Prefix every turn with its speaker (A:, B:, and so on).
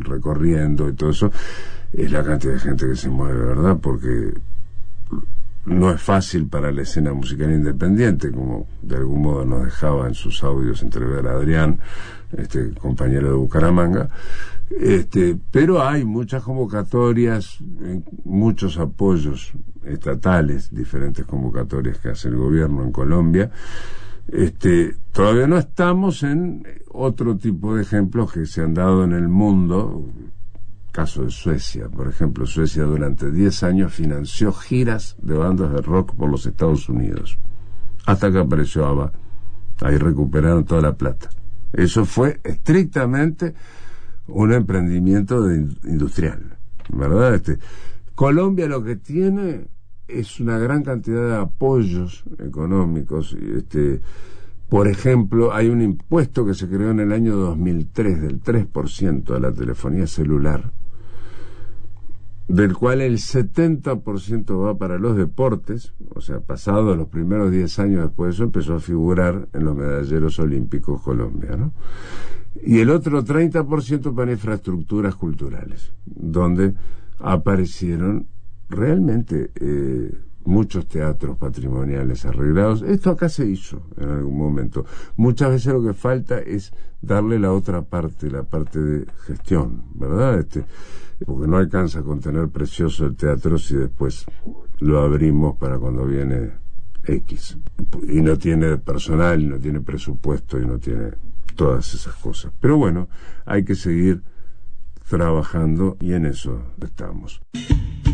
A: recorriendo y todo eso, es la cantidad de gente que se mueve, ¿verdad? Porque no es fácil para la escena musical independiente, como de algún modo nos dejaba en sus audios entrever a Adrián, compañero de Bucaramanga, pero hay muchas convocatorias, muchos apoyos estatales, diferentes convocatorias que hace el gobierno en Colombia. Todavía no estamos en otro tipo de ejemplos que se han dado en el mundo. Caso de Suecia, por ejemplo. Suecia durante 10 años financió giras de bandas de rock por los Estados Unidos, hasta que apareció ABBA. Ahí recuperaron toda la plata. Eso fue estrictamente un emprendimiento industrial, ¿verdad? Colombia lo que tiene es una gran cantidad de apoyos económicos. Por ejemplo, hay un impuesto que se creó en el año 2003 del 3% de la telefonía celular, del cual el 70% va para los deportes. O sea, pasados los primeros 10 años después de eso, empezó a figurar en los medalleros olímpicos Colombia, ¿no? Y el otro 30% para infraestructuras culturales, donde aparecieron realmente muchos teatros patrimoniales arreglados. Esto acá se hizo en algún momento. Muchas veces lo que falta es darle la otra parte, la parte de gestión, ¿verdad? Porque no alcanza con tener precioso el teatro si después lo abrimos para cuando viene X. Y no tiene personal, no tiene presupuesto y no tiene todas esas cosas. Pero bueno, hay que seguir trabajando y en eso estamos.